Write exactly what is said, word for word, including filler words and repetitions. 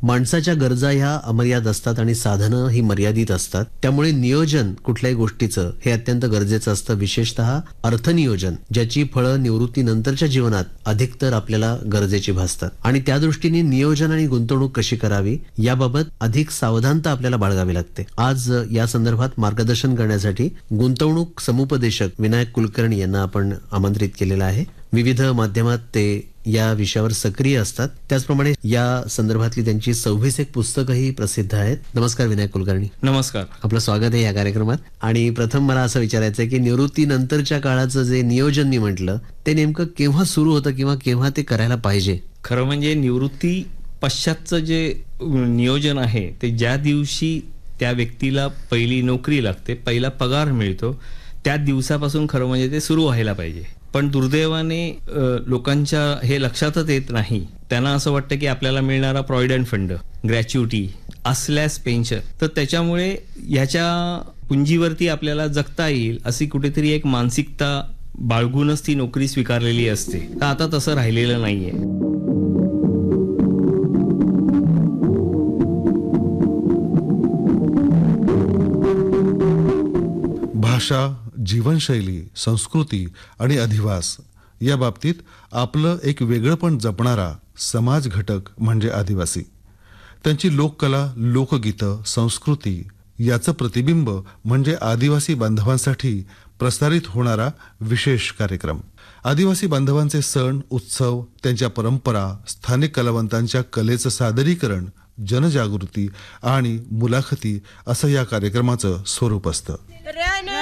माणसाच्या गरजा ह्या अमर्याद असतात आणि साधनं ही मर्यादित असतात. त्यामुळे नियोजन कुठल्याही गोष्टीचं हे अत्यंत गरजेचं असतं, विशेषतः अर्थनियोजन, ज्याची फळं निवृत्तीनंतरच्या जीवनात अधिकतर आपल्याला गरजेची भासतात. आणि त्या दृष्टीने नियोजन आणि गुंतवणूक कशी करावी याबाबत अधिक सावधानता आपल्याला बाळगावी लागते. आज या संदर्भात मार्गदर्शन करण्यासाठी गुंतवणूक समुपदेशक विनायक कुलकर्णी यांना आपण आमंत्रित केलेलं आहे. विविध माध्यमात ते या विषयावर सक्रिय असतात. त्याचप्रमाणे या संदर्भातली त्यांची सव्वीस एक पुस्तकंही प्रसिद्ध आहेत. नमस्कार विनायक कुलकर्णी. नमस्कार, आपलं स्वागत आहे या कार्यक्रमात. आणि प्रथम मला असं विचारायचं आहे की निवृत्तीनंतरच्या काळाचं जे नियोजन मी म्हटलं ते नेमकं केव्हा सुरू होतं किंवा केव्हा ते करायला पाहिजे? खरं म्हणजे निवृत्ती पश्चातचं जे नियोजन आहे ते ज्या दिवशी त्या व्यक्तीला पहिली नोकरी लागते, पहिला पगार मिळतो, त्या दिवसापासून खरं म्हणजे ते सुरू व्हायला पाहिजे. पण दुर्दैवाने लोकांच्या हे लक्षातच येत नाही. त्यांना असं वाटतं की आपल्याला मिळणारा प्रॉव्हिडंट फंड, ग्रॅच्युटी असल्यास पेन्शन, तर त्याच्यामुळे ह्याच्या पुंजीवरती आपल्याला जगता येईल अशी कुठेतरी एक मानसिकता बाळगूनच ती नोकरी स्वीकारलेली असते. तर आता तसं राहिलेलं नाहीये. भाषा, जीवनशैली, संस्कृती आणि अधिवास या बाबतीत आपलं एक वेगळंपण जपणारा समाज घटक म्हणजे आदिवासी. त्यांची लोककला, लोकगीतं, संस्कृती याचं प्रतिबिंब म्हणजे आदिवासी बांधवांसाठी प्रसारित होणारा विशेष कार्यक्रम. आदिवासी बांधवांचे सण, उत्सव, त्यांच्या परंपरा, स्थानिक कलावंतांच्या कलेचं सादरीकरण, जनजागृती आणि मुलाखती असं या कार्यक्रमाचं स्वरूप असतं.